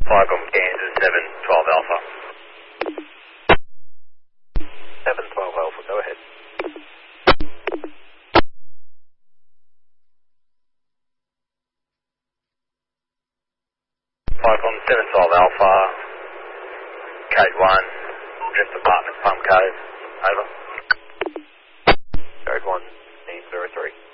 Viacom Kansas 712 Alpha. 712 Alpha, go ahead. Viacom 712 Alpha, Code 1, Drift Apartments, Palm Cove, over. Code 1, Dean 03.